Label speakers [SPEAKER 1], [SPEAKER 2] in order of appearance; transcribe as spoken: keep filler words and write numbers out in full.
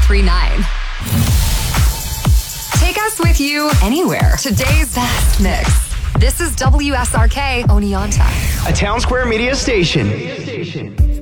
[SPEAKER 1] three nine. Take us with you anywhere. Today's best mix. This is W S R K Oneonta.
[SPEAKER 2] A Town Square Media station.